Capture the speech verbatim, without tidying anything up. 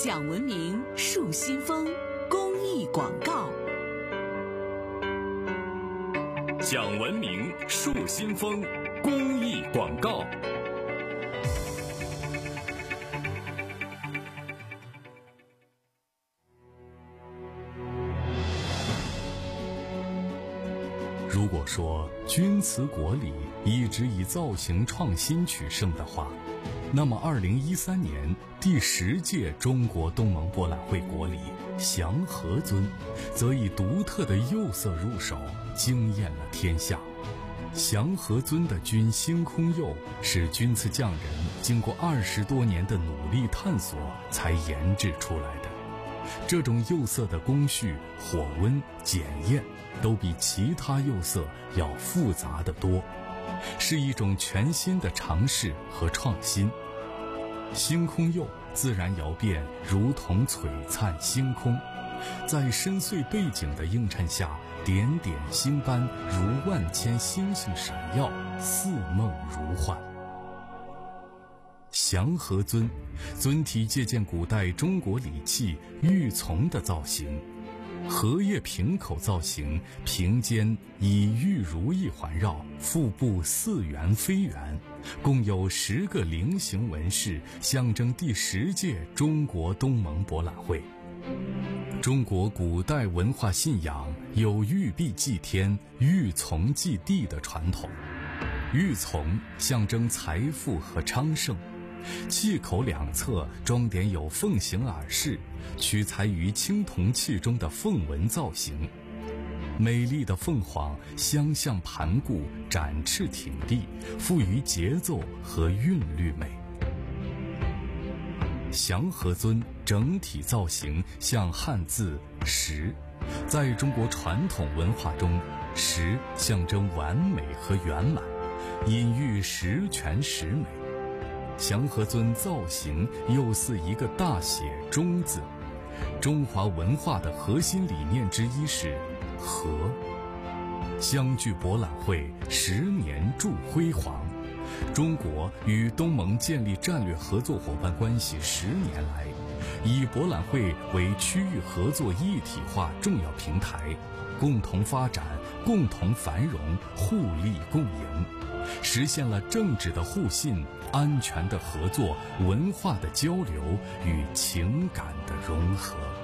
讲文明树新风公益广告。 讲文明树新风公益广告。如果说钧瓷国礼一直以造型创新取胜的话，那么二零一三年第十届中国东盟博览会国礼祥和尊则以独特的釉色入手，惊艳了天下。祥和尊的钧星空釉是钧瓷匠人经过二十多年的努力探索才研制出来的。这种釉色的工序、火温、检验都比其他釉色要复杂得多，是一种全新的尝试和创新。星空釉自然窑变如同璀璨星空，在深邃背景的映衬下，点点星斑如万千星星闪耀，似梦如幻。祥和尊尊体借鉴古代中国礼器玉琮的造型，荷叶瓶口造型，瓶尖以玉如意环绕，腹部似圆非圆，共有十个菱形纹饰，象征第十届中国东盟博览会。中国古代文化信仰有玉璧祭天、玉琮祭地的传统。玉琮象征财富和昌盛，器口两侧装点有凤形耳饰，取材于青铜器中的凤纹造型。美丽的凤凰相向盘顾，展翅挺立，赋予节奏和韵律美。祥和尊整体造型像汉字十，在中国传统文化中，十象征完美和圆满，隐喻十全十美。祥和尊造型又似一个大写中字。中华文化的核心理念之一是和。相聚博览会十年铸辉煌，中国与东盟建立战略合作伙伴关系十年来，以博览会为区域合作一体化重要平台，共同发展、共同繁荣、互利共赢，实现了政治的互信、安全的合作、文化的交流与情感的融合。